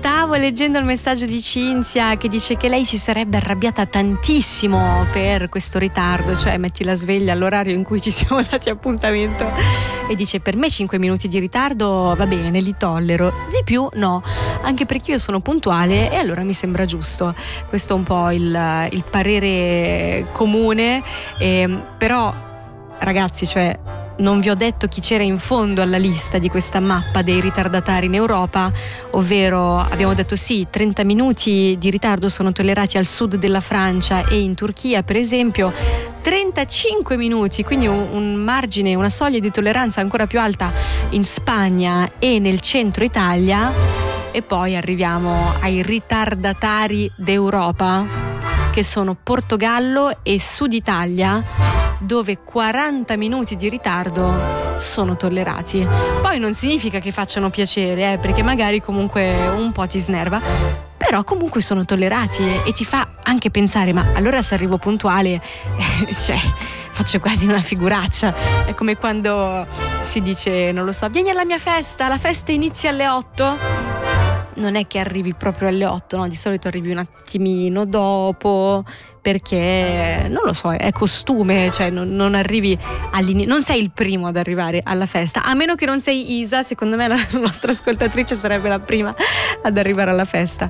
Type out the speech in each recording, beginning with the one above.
Stavo leggendo il messaggio di Cinzia che dice che lei si sarebbe arrabbiata tantissimo per questo ritardo, cioè metti la sveglia all'orario in cui ci siamo dati appuntamento e dice: per me 5 minuti di ritardo va bene, li tollero, di più no, anche perché io sono puntuale e allora mi sembra giusto. Questo è un po' il parere comune, però ragazzi, cioè, non vi ho detto chi c'era in fondo alla lista di questa mappa dei ritardatari in Europa, ovvero abbiamo detto sì, 30 minuti di ritardo sono tollerati al sud della Francia e in Turchia, per esempio, 35 minuti, quindi un margine, una soglia di tolleranza ancora più alta in Spagna e nel centro Italia. E poi arriviamo ai ritardatari d'Europa, che sono Portogallo e Sud Italia, dove 40 minuti di ritardo sono tollerati. Poi non significa che facciano piacere, perché magari comunque un po' ti snerva, però comunque sono tollerati e ti fa anche pensare: ma allora se arrivo puntuale, cioè faccio quasi una figuraccia. È come quando si dice, non lo so, vieni alla mia festa, la festa inizia alle 8. Non è che arrivi proprio alle 8, no? Di solito arrivi un attimino dopo, perché non lo so, è costume, cioè non arrivi all'inizio, non sei il primo ad arrivare alla festa, a meno che non sei Isa. Secondo me la nostra ascoltatrice sarebbe la prima ad arrivare alla festa.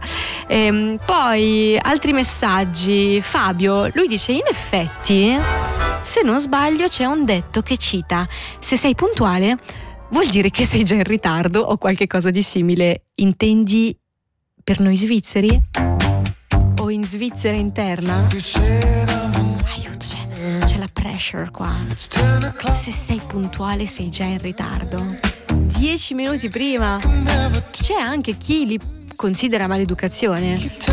Poi altri messaggi. Fabio, lui dice: in effetti, se non sbaglio, c'è un detto che cita: se sei puntuale vuol dire che sei già in ritardo o qualche cosa di simile. Intendi per noi svizzeri? O in Svizzera interna? Aiuto, c'è la pressure qua. Se sei puntuale sei già in ritardo. 10 minuti prima. C'è anche chi li considera maleducazione.